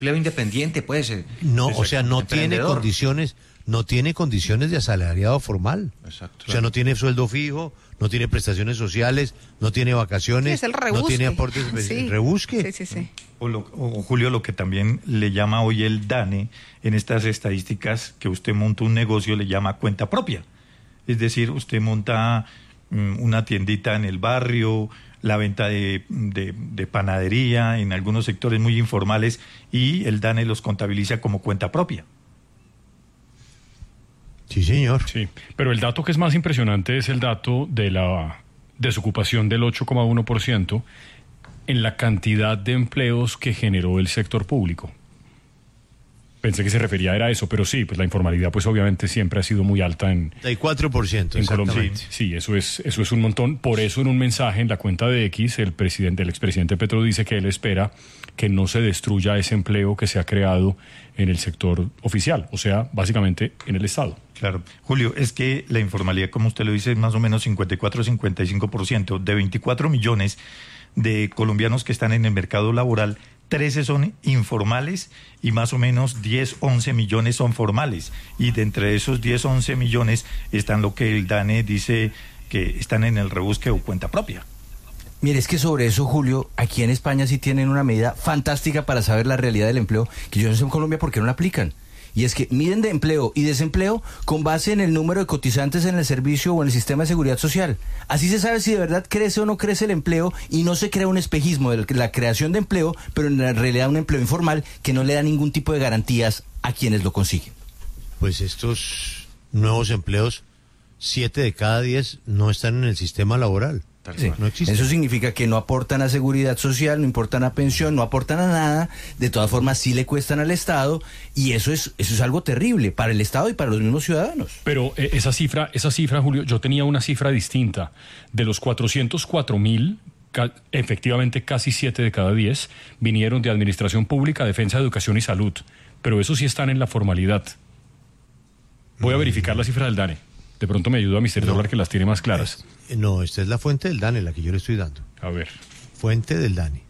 empleo independiente, puede ser. No, o sea, no tiene condiciones de asalariado formal. Exacto. O sea, no tiene sueldo fijo, no tiene prestaciones sociales, no tiene vacaciones, Sí, es el rebusque. no tiene aportes, Sí. rebusque. Sí. O Julio, lo que también le llama hoy el DANE en estas estadísticas, que usted monta un negocio, le llama cuenta propia. Es decir, usted monta una tiendita en el barrio, la venta de panadería en algunos sectores muy informales, y el DANE los contabiliza como cuenta propia. Sí, señor. Sí, pero el dato que es más impresionante es el dato de la desocupación del 8,1% en la cantidad de empleos que generó el sector público. Pensé que se refería a eso, pero sí, pues la informalidad pues obviamente siempre ha sido muy alta en 34%. en Colombia. Sí, eso es un montón. Por eso en un mensaje en la cuenta de X, el expresidente Petro dice que él espera que no se destruya ese empleo que se ha creado en el sector oficial, o sea, básicamente en el Estado. Claro. Julio, es que la informalidad, como usted lo dice, es más o menos 54-55%. De 24 millones de colombianos que están en el mercado laboral, 13 son informales y más o menos 10-11 millones son formales. Y de entre esos 10-11 millones están lo que el DANE dice que están en el rebusque o cuenta propia. Mire, es que sobre eso, Julio, aquí en España sí tienen una medida fantástica para saber la realidad del empleo, que yo no sé en Colombia por qué no la aplican. Y es que miden de empleo y desempleo con base en el número de cotizantes en el servicio o en el sistema de seguridad social. Así se sabe si de verdad crece o no crece el empleo y no se crea un espejismo de la creación de empleo, pero en realidad un empleo informal que no le da ningún tipo de garantías a quienes lo consiguen. Pues estos nuevos empleos, 7 de cada 10 no están en el sistema laboral. Sí. No existe. Eso significa que no aportan a seguridad social, no aportan a pensión, no aportan a nada. De todas formas, sí le cuestan al Estado, y eso es algo terrible para el Estado y para los mismos ciudadanos. Pero esa cifra, Julio, yo tenía una cifra distinta. De los 404.000, efectivamente casi 7 de cada 10 vinieron de administración pública, defensa, educación y salud. Pero esos sí están en la formalidad. Voy a verificar la cifra del DANE. De pronto me ayuda a Mr. Dólar, que las tiene más claras. No, esta es la fuente del DANE, la que yo le estoy dando. A ver. Fuente del DANE.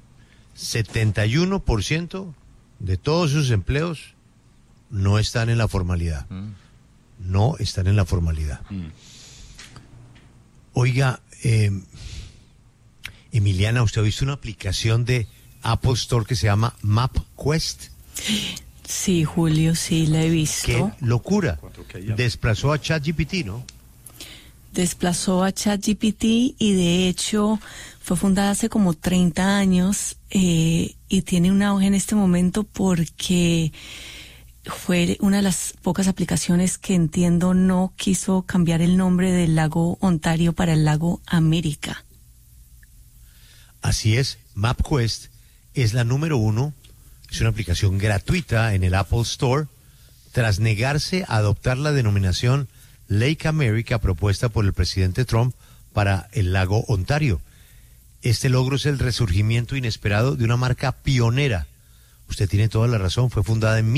71% de todos sus empleos no están en la formalidad. No están en la formalidad. Oiga, Emiliana, ¿usted ha visto una aplicación de Apple Store que se llama MapQuest? Sí, Julio, sí, la he visto. ¡Qué locura! Desplazó a ChatGPT, ¿no? Desplazó a ChatGPT y de hecho fue fundada hace como 30 años y tiene un auge en este momento porque fue una de las pocas aplicaciones que entiendo no quiso cambiar el nombre del lago Ontario para el lago América. Así es, MapQuest es la número 1, es una aplicación gratuita en el Apple Store, tras negarse a adoptar la denominación Lake America propuesta por el presidente Trump para el lago Ontario. Este logro es el resurgimiento inesperado de una marca pionera. Usted tiene toda la razón, fue fundada en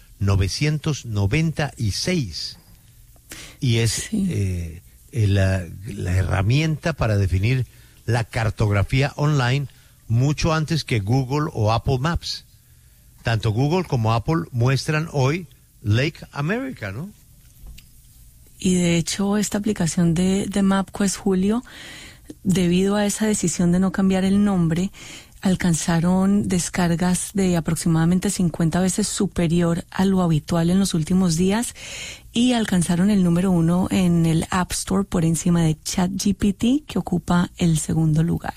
1996 y es la herramienta para definir la cartografía online mucho antes que Google o Apple Maps. Tanto Google como Apple muestran hoy Lake America, ¿no? Y de hecho esta aplicación de MapQuest, Julio, debido a esa decisión de no cambiar el nombre, alcanzaron descargas de aproximadamente 50 veces superior a lo habitual en los últimos días y alcanzaron el número 1 en el App Store por encima de ChatGPT, que ocupa el segundo lugar.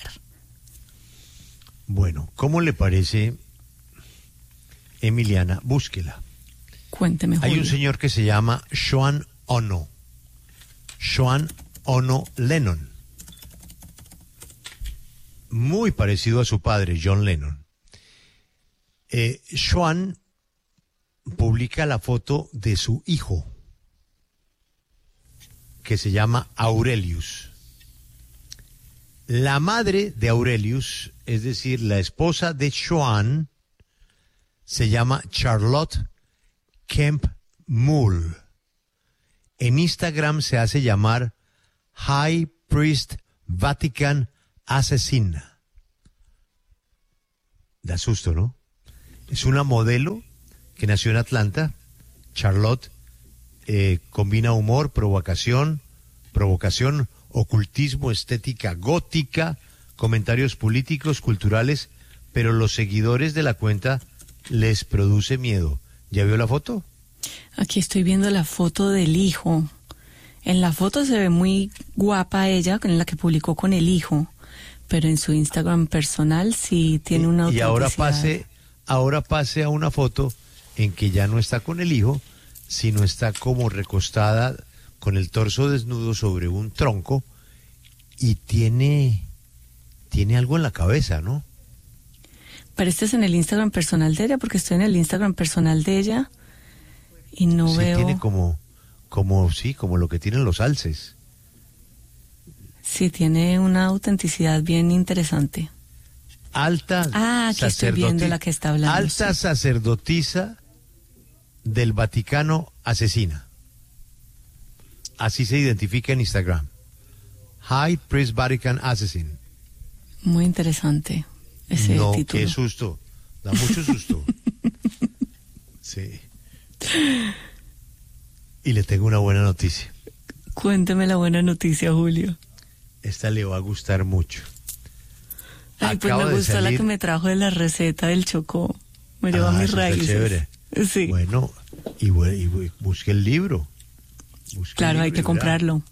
Bueno, ¿cómo le parece, Emiliana? Búsquela. Cuénteme, Julio. Hay un señor que se llama Sean Ono Lennon, muy parecido a su padre, John Lennon. Sean publica la foto de su hijo, que se llama Aurelius. La madre de Aurelius, es decir, la esposa de Sean, se llama Charlotte Kemp Mull. En Instagram se hace llamar High Priest Vatican Asesina. Da susto, ¿no? Es una modelo que nació en Atlanta, Charlotte. Combina humor, provocación, ocultismo, estética gótica, comentarios políticos, culturales, pero los seguidores de la cuenta les produce miedo. ¿Ya vio la foto? Aquí estoy viendo la foto del hijo. En la foto se ve muy guapa ella, en la que publicó con el hijo, pero en su Instagram personal sí tiene una autenticidad. Y ahora pase a una foto en que ya no está con el hijo, sino está como recostada con el torso desnudo sobre un tronco y tiene algo en la cabeza, ¿no? Pero este es en el Instagram personal de ella, porque estoy en el Instagram personal de ella y no sí, veo... Tiene como lo que tienen los alces. Sí, tiene una autenticidad bien interesante. Aquí estoy viendo la que está hablando. Alta sacerdotisa del Vaticano asesina. Así se identifica en Instagram. High Priest Vatican Assassin. Muy interesante ese título. Qué susto. Da mucho susto. Sí. Y le tengo una buena noticia. Cuénteme la buena noticia, Julio. Esta le va a gustar mucho. Ay, pues me gustó la que me trajo de la receta del Chocó. Me lleva a mis raíces. Chévere. Sí. Bueno, y busque el libro. Claro, hay que comprarlo.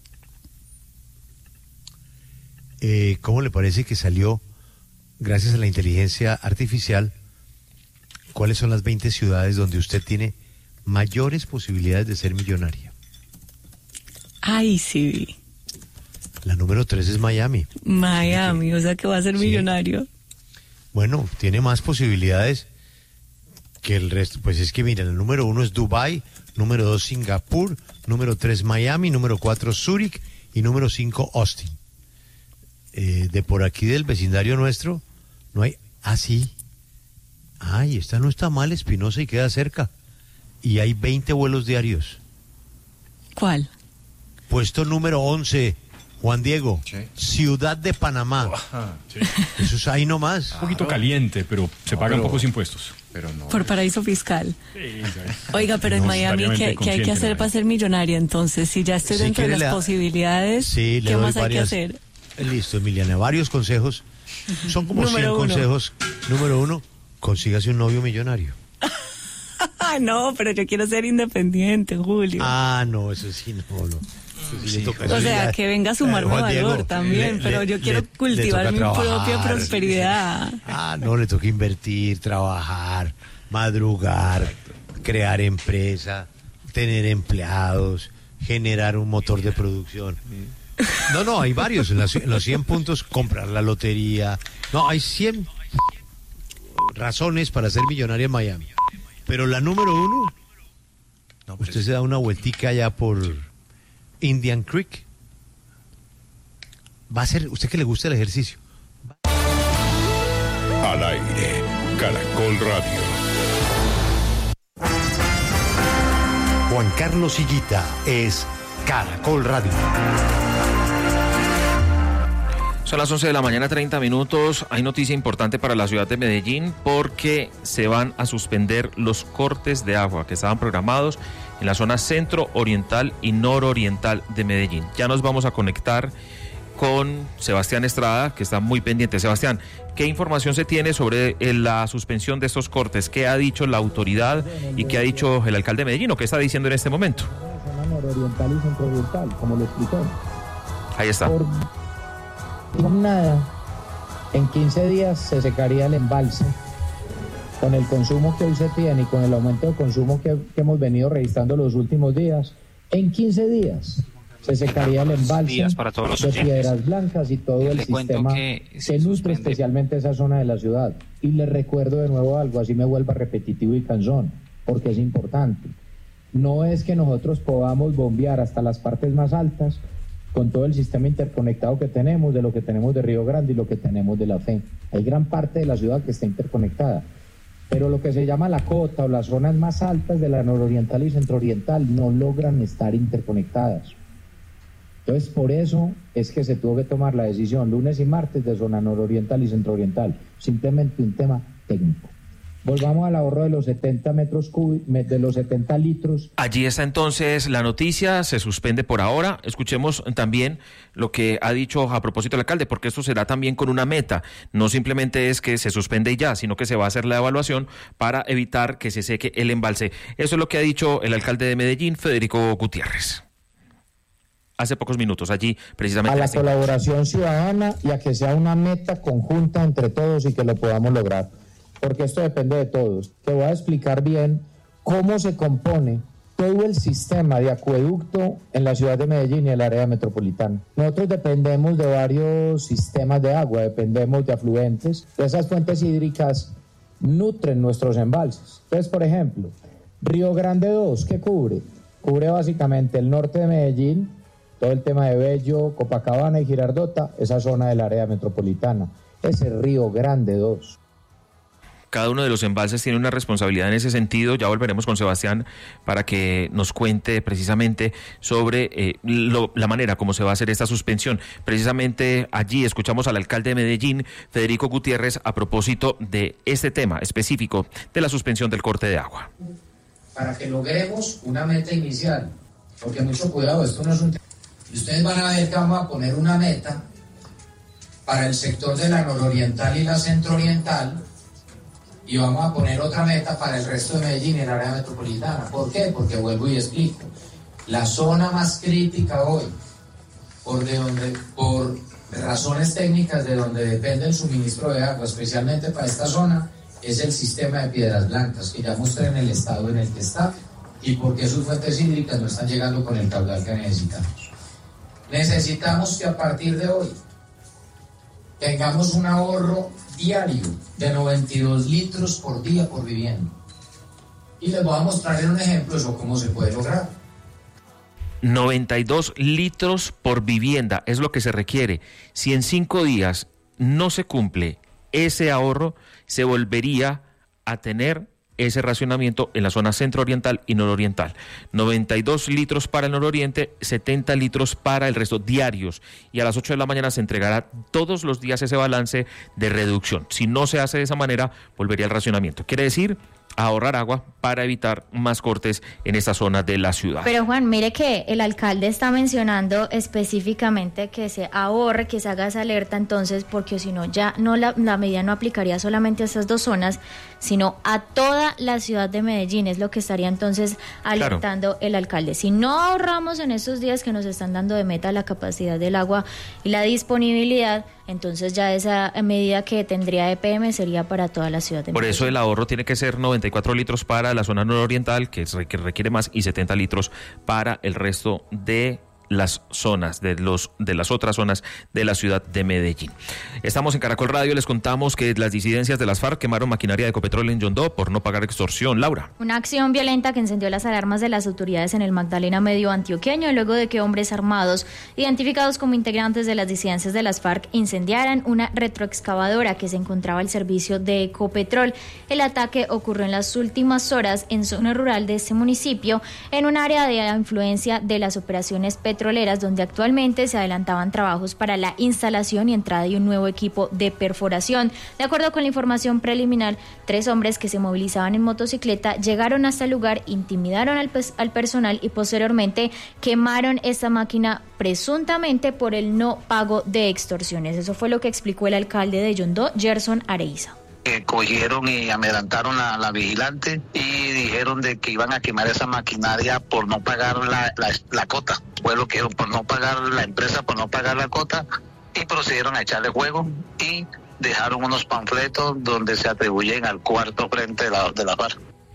¿Cómo le parece que salió, gracias a la inteligencia artificial, cuáles son las 20 ciudades donde usted tiene mayores posibilidades de ser millonaria? Ay, sí. La número 3 es Miami. Miami, o sea que va a ser millonario. Bueno, tiene más posibilidades que el resto. Pues es que miren, el número 1 es Dubái, número 2 Singapur, número 3 Miami, número 4 Zúrich y número 5 Austin. De por aquí del vecindario nuestro no hay... sí. Ay, esta no está mal, Espinosa, y queda cerca. Y hay 20 vuelos diarios. ¿Cuál? Puesto número 11, Juan Diego, sí. Ciudad de Panamá. Sí. Eso es ahí nomás. Un poquito caliente, pero se pagan pocos impuestos. Pero no, por paraíso fiscal. Sí, oiga, pero en Miami, ¿qué hay que hacer para ser millonaria entonces? Si ya estoy dentro de las posibilidades, ¿qué más hay que hacer? Listo, Emiliana, varios consejos. Son como 100 consejos. Número 1, consígase un novio millonario. No, pero yo quiero ser independiente, Julio. No, eso sí, no. Sí. O sea, que venga a sumarme valor Diego, también, pero yo quiero cultivar mi propia prosperidad. No, le toca invertir, trabajar, madrugar, crear empresa, tener empleados, generar un motor de producción. No, hay varios. En los 100 puntos, comprar la lotería. No, hay 100 razones para ser millonario en Miami. Pero la número 1, usted se da una vueltica allá por Indian Creek. Va a ser, usted que le gusta el ejercicio. Al aire, Caracol Radio. Juan Carlos Higuita es Caracol Radio. Son las 11 de la mañana, 30 minutos. Hay noticia importante para la ciudad de Medellín porque se van a suspender los cortes de agua que estaban programados en la zona centro, oriental y nororiental de Medellín. Ya nos vamos a conectar con Sebastián Estrada, que está muy pendiente. Sebastián, ¿qué información se tiene sobre la suspensión de estos cortes? ¿Qué ha dicho la autoridad y qué ha dicho el alcalde de Medellín o qué está diciendo en este momento? Zona nororiental y centro-oriental, como lo explicó. Ahí está. Nada, en 15 días se secaría el embalse. Con el consumo que hoy se tiene y con el aumento de consumo que hemos venido registrando los últimos días, en 15 días se secaría el embalse de Piedras Blancas y todo el sistema que nutre especialmente esa zona de la ciudad. Y les recuerdo de nuevo algo, así me vuelva repetitivo y cansón, porque es importante. No es que nosotros podamos bombear hasta las partes más altas con todo el sistema interconectado que tenemos, de lo que tenemos de Río Grande y lo que tenemos de La Fe. Hay gran parte de la ciudad que está interconectada, pero lo que se llama la cota o las zonas más altas de la nororiental y centrooriental no logran estar interconectadas. Entonces, por eso es que se tuvo que tomar la decisión lunes y martes de zona nororiental y centrooriental, simplemente un tema técnico. volvamos al ahorro de los 70 metros cúbicos, de los 70 litros. Allí está entonces la noticia, se suspende por ahora. Escuchemos también lo que ha dicho a propósito el alcalde, porque esto será también con una meta. No simplemente es que se suspende y ya, sino que se va a hacer la evaluación para evitar que se seque el embalse. Eso es lo que ha dicho el alcalde de Medellín, Federico Gutiérrez. Hace pocos minutos, allí precisamente. A la colaboración ciudadana y a que sea una meta conjunta entre todos y que lo podamos lograr. Porque esto depende de todos. Te voy a explicar bien cómo se compone todo el sistema de acueducto en la ciudad de Medellín y el área metropolitana. Nosotros dependemos de varios sistemas de agua, dependemos de afluentes. Esas fuentes hídricas nutren nuestros embalses. Entonces, por ejemplo, Río Grande 2, ¿qué cubre? Cubre básicamente el norte de Medellín, todo el tema de Bello, Copacabana y Girardota, esa zona del área metropolitana. Ese Río Grande 2. Cada uno de los embalses tiene una responsabilidad en ese sentido. Ya volveremos con Sebastián para que nos cuente precisamente sobre la manera como se va a hacer esta suspensión. Precisamente allí escuchamos al alcalde de Medellín, Federico Gutiérrez, a propósito de este tema específico de la suspensión del corte de agua. Para que logremos una meta inicial, porque mucho cuidado, esto no es un... Y ustedes van a ver que vamos a poner una meta para el sector de la nororiental y la centrooriental, y vamos a poner otra meta para el resto de Medellín y el área metropolitana. ¿Por qué? Porque vuelvo y explico. La zona más crítica hoy, por razones técnicas de donde depende el suministro de agua, especialmente para esta zona, es el sistema de Piedras Blancas, que ya mostré en el estado en el que está, y por qué sus fuentes hídricas no están llegando con el caudal que necesitamos. Necesitamos que a partir de hoy tengamos un ahorro diario de 92 litros por día por vivienda. Y les voy a mostrar en un ejemplo eso cómo se puede lograr. 92 litros por vivienda es lo que se requiere. Si en 5 días no se cumple ese ahorro, se volvería a tener ese racionamiento en la zona centro-oriental y nororiental. 92 litros para el nororiente, 70 litros para el resto, diarios. Y a las 8 de la mañana se entregará todos los días ese balance de reducción. Si no se hace de esa manera, volvería al racionamiento. Quiere decir ahorrar agua para evitar más cortes en esta zona de la ciudad. Pero Juan, mire que el alcalde está mencionando específicamente que se ahorre, que se haga esa alerta entonces, porque si no, ya no la medida no aplicaría solamente a estas dos zonas, sino a toda la ciudad de Medellín, es lo que estaría entonces alertando el alcalde. Si no ahorramos en estos días que nos están dando de meta la capacidad del agua y la disponibilidad, entonces ya esa medida que tendría EPM sería para toda la ciudad de Medellín. Por eso el ahorro tiene que ser 94 litros para la zona nororiental, que requiere más, y 70 litros para el resto de las zonas, de las otras zonas de la ciudad de Medellín. Estamos en Caracol Radio, les contamos que las disidencias de las FARC quemaron maquinaria de Ecopetrol en Yondó por no pagar extorsión. Laura. Una acción violenta que encendió las alarmas de las autoridades en el Magdalena Medio antioqueño, luego de que hombres armados, identificados como integrantes de las disidencias de las FARC, incendiaran una retroexcavadora que se encontraba al servicio de Ecopetrol. El ataque ocurrió en las últimas horas en zona rural de este municipio, en un área de influencia de las operaciones petroleras, donde actualmente se adelantaban trabajos para la instalación y entrada de un nuevo equipo de perforación. De acuerdo con la información preliminar, 3 hombres que se movilizaban en motocicleta llegaron hasta el lugar, intimidaron al personal y posteriormente quemaron esta máquina presuntamente por el no pago de extorsiones. Eso fue lo que explicó el alcalde de Yondó, Gerson Areiza. Cogieron y amedrentaron a la vigilante y dijeron de que iban a quemar esa maquinaria por no pagar la cota. Fue lo que dijeron, por no pagar la empresa, por no pagar la cota, y procedieron a echarle fuego y dejaron unos panfletos donde se atribuyen al cuarto frente de la FARC.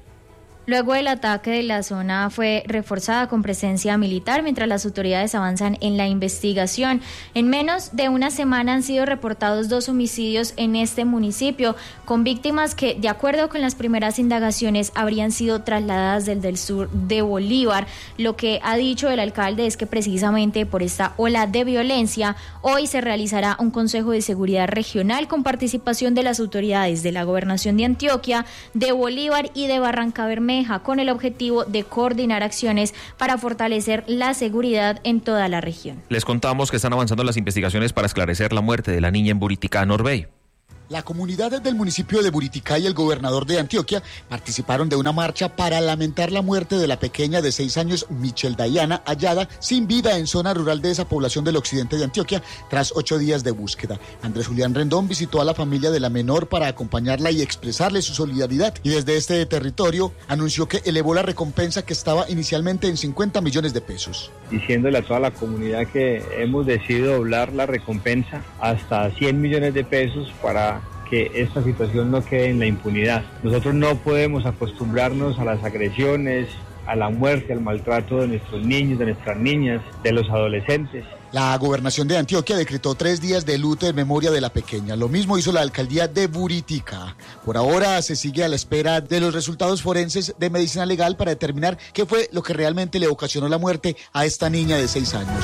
Luego el ataque de la zona fue reforzada con presencia militar mientras las autoridades avanzan en la investigación. En menos de una semana han sido reportados 2 homicidios en este municipio, con víctimas que, de acuerdo con las primeras indagaciones, habrían sido trasladadas del sur de Bolívar. Lo que ha dicho el alcalde es que precisamente por esta ola de violencia, hoy se realizará un Consejo de Seguridad Regional con participación de las autoridades de la Gobernación de Antioquia, de Bolívar y de Barrancabermeja, con el objetivo de coordinar acciones para fortalecer la seguridad en toda la región. Les contamos que están avanzando las investigaciones para esclarecer la muerte de la niña en Buriticá, Norbey. La comunidad del municipio de Buriticá y el gobernador de Antioquia participaron de una marcha para lamentar la muerte de la pequeña de 6 años Michelle Dayana, hallada sin vida en zona rural de esa población del occidente de Antioquia tras 8 días de búsqueda. Andrés Julián Rendón visitó a la familia de la menor para acompañarla y expresarle su solidaridad, y desde este territorio anunció que elevó la recompensa que estaba inicialmente en 50 millones de pesos. Diciéndole a toda la comunidad que hemos decidido doblar la recompensa hasta 100 millones de pesos para que esta situación no quede en la impunidad. Nosotros no podemos acostumbrarnos a las agresiones, a la muerte, al maltrato de nuestros niños, de nuestras niñas, de los adolescentes. La gobernación de Antioquia decretó 3 días de luto en memoria de la pequeña. Lo mismo hizo la alcaldía de Buriticá. Por ahora se sigue a la espera de los resultados forenses de medicina legal para determinar qué fue lo que realmente le ocasionó la muerte a esta niña de 6 años.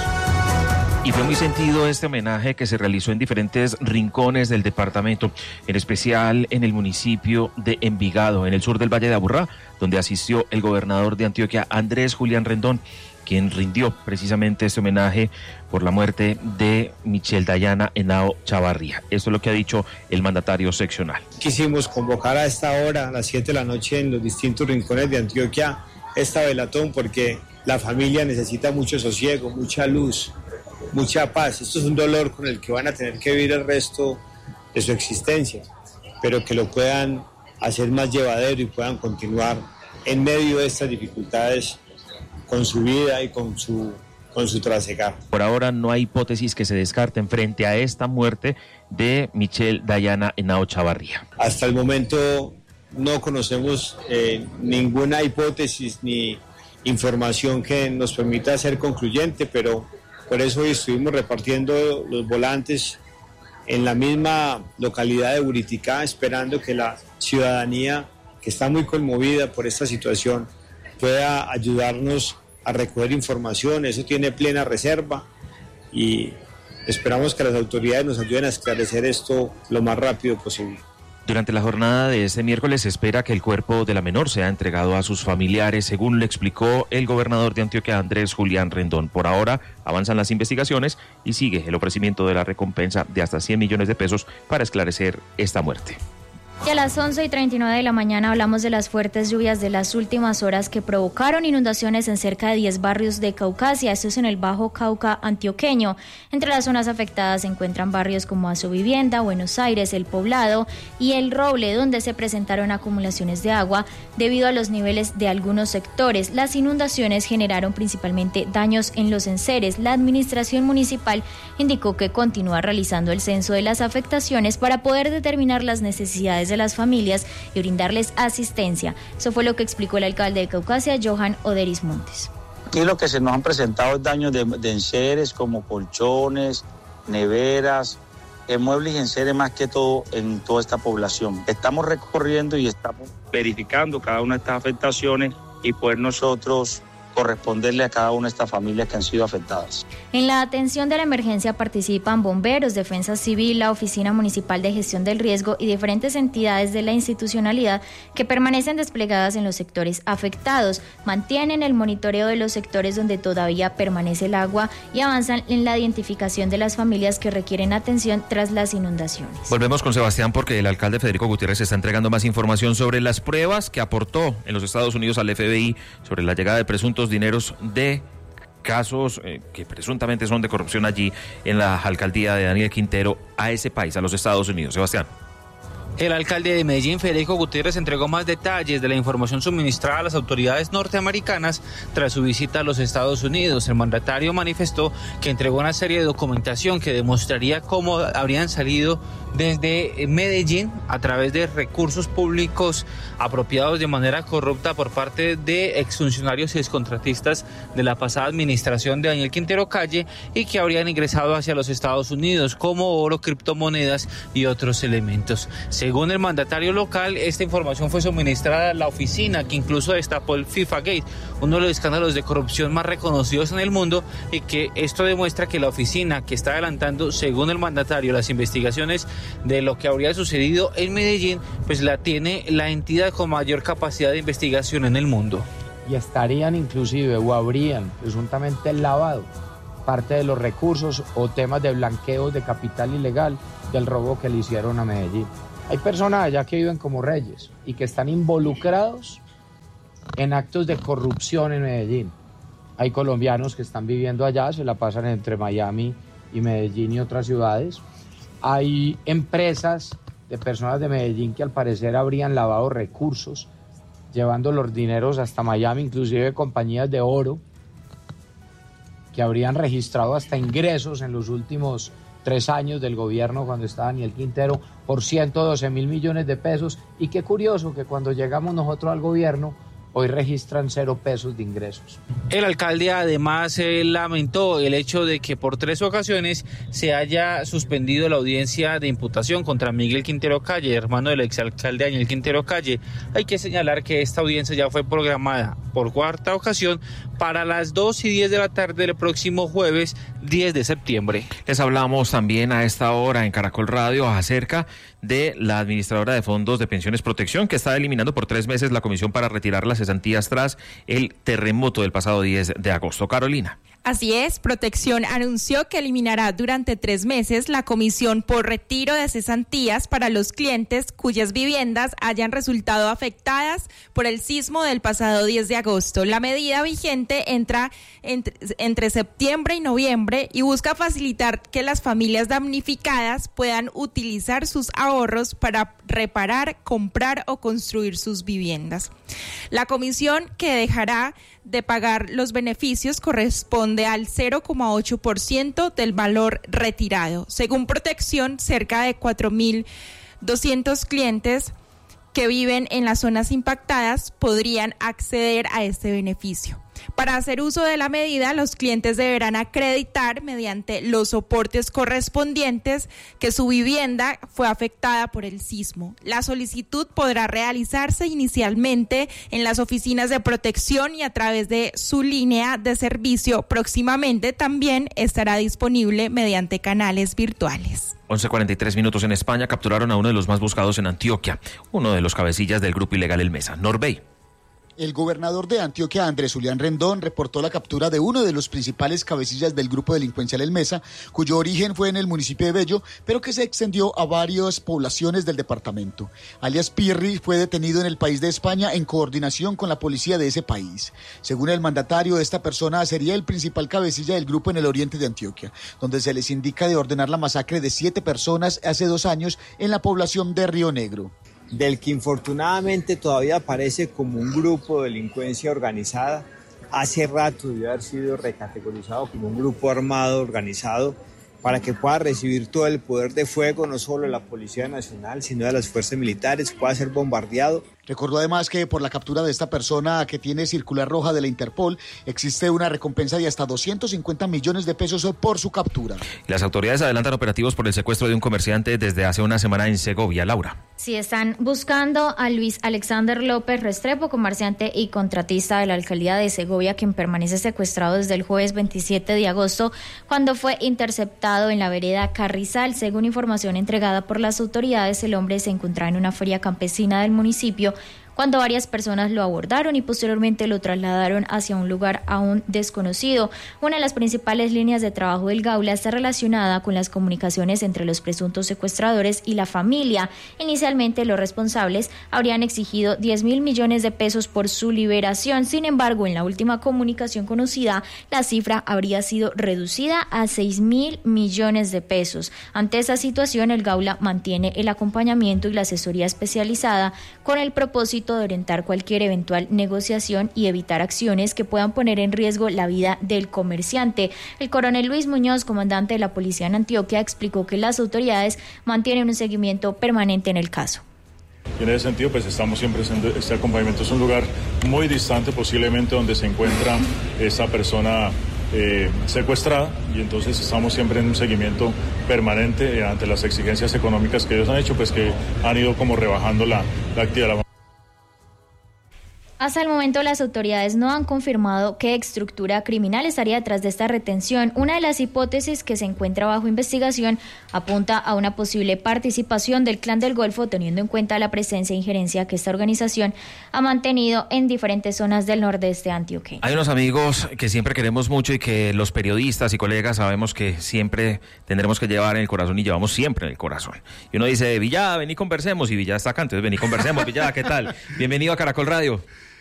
Y fue muy sentido este homenaje que se realizó en diferentes rincones del departamento, en especial en el municipio de Envigado, en el sur del Valle de Aburrá, donde asistió el gobernador de Antioquia, Andrés Julián Rendón, quien rindió precisamente este homenaje por la muerte de Michelle Dayana Henao Chavarría. Esto es lo que ha dicho el mandatario seccional. Quisimos convocar a esta hora, a las 7 de la noche, en los distintos rincones de Antioquia, esta velatón, porque la familia necesita mucho sosiego, mucha luz, mucha paz. Esto es un dolor con el que van a tener que vivir el resto de su existencia, pero que lo puedan hacer más llevadero y puedan continuar en medio de estas dificultades con su vida y con su trasegar. Por ahora no hay hipótesis que se descarten frente a esta muerte de Michelle Dayana Henao Chavarría. Hasta el momento no conocemos ninguna hipótesis ni información que nos permita ser concluyente, pero por eso hoy estuvimos repartiendo los volantes en la misma localidad de Buriticá, esperando que la ciudadanía, que está muy conmovida por esta situación, pueda ayudarnos a recoger información. Eso tiene plena reserva y esperamos que las autoridades nos ayuden a esclarecer esto lo más rápido posible. Durante la jornada de este miércoles se espera que el cuerpo de la menor sea entregado a sus familiares, según le explicó el gobernador de Antioquia, Andrés Julián Rendón. Por ahora avanzan las investigaciones y sigue el ofrecimiento de la recompensa de hasta 100 millones de pesos para esclarecer esta muerte. Y a las 11:39 de la mañana hablamos de las fuertes lluvias de las últimas horas que provocaron inundaciones en cerca de 10 barrios de Caucasia. Esto es en el Bajo Cauca antioqueño. Entre las zonas afectadas se encuentran barrios como Azovivienda, Buenos Aires, El Poblado y El Roble, donde se presentaron acumulaciones de agua debido a los niveles de algunos sectores. Las inundaciones generaron principalmente daños en los enseres. La administración municipal indicó que continúa realizando el censo de las afectaciones para poder determinar las necesidades de las familias y brindarles asistencia. Eso fue lo que explicó el alcalde de Caucasia, Johan Oderis Montes. Aquí lo que se nos han presentado es daños de enseres como colchones, neveras, muebles y enseres más que todo en toda esta población. Estamos recorriendo y estamos verificando cada una de estas afectaciones y poder nosotros corresponderle a cada una de estas familias que han sido afectadas. En la atención de la emergencia participan bomberos, defensa civil, la Oficina Municipal de Gestión del Riesgo y diferentes entidades de la institucionalidad que permanecen desplegadas en los sectores afectados, mantienen el monitoreo de los sectores donde todavía permanece el agua y avanzan en la identificación de las familias que requieren atención tras las inundaciones. Volvemos con Sebastián porque el alcalde Federico Gutiérrez está entregando más información sobre las pruebas que aportó en los Estados Unidos al FBI sobre la llegada de presuntos dineros de casos que presuntamente son de corrupción allí en la alcaldía de Daniel Quintero a ese país, a los Estados Unidos. Sebastián. El alcalde de Medellín, Federico Gutiérrez, entregó más detalles de la información suministrada a las autoridades norteamericanas tras su visita a los Estados Unidos. El mandatario manifestó que entregó una serie de documentación que demostraría cómo habrían salido desde Medellín a través de recursos públicos apropiados de manera corrupta por parte de exfuncionarios y excontratistas de la pasada administración de Daniel Quintero Calle y que habrían ingresado hacia los Estados Unidos como oro, criptomonedas y otros elementos. Según el mandatario local, esta información fue suministrada a la oficina que incluso destapó el FIFA Gate, uno de los escándalos de corrupción más reconocidos en el mundo, y que esto demuestra que la oficina que está adelantando, según el mandatario, las investigaciones de lo que habría sucedido en Medellín, pues la tiene la entidad con mayor capacidad de investigación en el mundo. Y estarían inclusive o habrían presuntamente lavado parte de los recursos o temas de blanqueo de capital ilegal del robo que le hicieron a Medellín. Hay personas allá que viven como reyes y que están involucrados en actos de corrupción en Medellín. Hay colombianos que están viviendo allá, se la pasan entre Miami y Medellín y otras ciudades. Hay empresas de personas de Medellín que al parecer habrían lavado recursos, llevando los dineros hasta Miami, inclusive compañías de oro, que habrían registrado hasta ingresos en los últimos 3 años del gobierno cuando estaba Daniel Quintero por 112 mil millones de pesos. Y qué curioso que cuando llegamos nosotros al gobierno, hoy registran 0 pesos de ingresos. El alcalde además lamentó el hecho de que por 3 ocasiones se haya suspendido la audiencia de imputación contra Miguel Quintero Calle, hermano del exalcalde Daniel Quintero Calle. Hay que señalar que esta audiencia ya fue programada por 4ª ocasión para las 2:10 de la tarde del próximo jueves 10 de septiembre. Les hablamos también a esta hora en Caracol Radio acerca de la administradora de fondos de pensiones Protección, que está eliminando por 3 meses la comisión para retirar las cesantías tras el terremoto del pasado 10 de agosto. Carolina. Así es, Protección anunció que eliminará durante 3 meses la comisión por retiro de cesantías para los clientes cuyas viviendas hayan resultado afectadas por el sismo del pasado 10 de agosto. La medida vigente entra entre septiembre y noviembre y busca facilitar que las familias damnificadas puedan utilizar sus ahorros para reparar, comprar o construir sus viviendas. La comisión que dejará de pagar los beneficios corresponde al 0,8% del valor retirado. Según Protección, cerca de 4.200 clientes que viven en las zonas impactadas podrían acceder a este beneficio. Para hacer uso de la medida, los clientes deberán acreditar mediante los soportes correspondientes que su vivienda fue afectada por el sismo. La solicitud podrá realizarse inicialmente en las oficinas de Protección y a través de su línea de servicio. Próximamente también estará disponible mediante canales virtuales. 11:43 minutos en España. Capturaron a uno de los más buscados en Antioquia, uno de los cabecillas del grupo ilegal El Mesa, Norbey. El gobernador de Antioquia, Andrés Julián Rendón, reportó la captura de uno de los principales cabecillas del grupo delincuencial El Mesa, cuyo origen fue en el municipio de Bello, pero que se extendió a varias poblaciones del departamento. Alias Pirri fue detenido en el país de España en coordinación con la policía de ese país. Según el mandatario, esta persona sería el principal cabecilla del grupo en el oriente de Antioquia, donde se les indica de ordenar la masacre de 7 personas hace 2 años en la población de Río Negro. Del que infortunadamente todavía aparece como un grupo de delincuencia organizada, hace rato debió haber sido recategorizado como un grupo armado organizado para que pueda recibir todo el poder de fuego, no solo de la Policía Nacional, sino de las fuerzas militares, pueda ser bombardeado. Recordó además que por la captura de esta persona que tiene circular roja de la Interpol, existe una recompensa de hasta 250 millones de pesos por su captura. Las autoridades adelantan operativos por el secuestro de un comerciante desde hace una semana en Segovia. Laura. Sí, están buscando a Luis Alexander López Restrepo, comerciante y contratista de la alcaldía de Segovia, quien permanece secuestrado desde el jueves 27 de agosto, cuando fue interceptado en la vereda Carrizal. Según información entregada por las autoridades, el hombre se encontraba en una feria campesina del municipio cuando varias personas lo abordaron y posteriormente lo trasladaron hacia un lugar aún desconocido. Una de las principales líneas de trabajo del Gaula está relacionada con las comunicaciones entre los presuntos secuestradores y la familia. Inicialmente, los responsables habrían exigido 10.000 millones de pesos por su liberación. Sin embargo, en la última comunicación conocida, la cifra habría sido reducida a 6.000 millones de pesos. Ante esa situación, el Gaula mantiene el acompañamiento y la asesoría especializada con el propósito de orientar cualquier eventual negociación y evitar acciones que puedan poner en riesgo la vida del comerciante. El coronel Luis Muñoz, comandante de la policía en Antioquia, explicó que las autoridades mantienen un seguimiento permanente en el caso. Y en ese sentido, pues estamos siempre haciendo este acompañamiento. Es un lugar muy distante, posiblemente donde se encuentra esa persona secuestrada, y entonces estamos siempre en un seguimiento permanente ante las exigencias económicas que ellos han hecho, pues que han ido como rebajando la actividad. Hasta el momento las autoridades no han confirmado qué estructura criminal estaría detrás de esta retención. Una de las hipótesis que se encuentra bajo investigación apunta a una posible participación del Clan del Golfo, teniendo en cuenta la presencia e injerencia que esta organización ha mantenido en diferentes zonas del nordeste antioqueño. Hay unos amigos que siempre queremos mucho y que los periodistas y colegas sabemos que siempre tendremos que llevar en el corazón y llevamos siempre en el corazón. Y uno dice, Villada, vení conversemos, y Villada está acá, entonces vení conversemos. Villada, ¿qué tal? Bienvenido a Caracol Radio.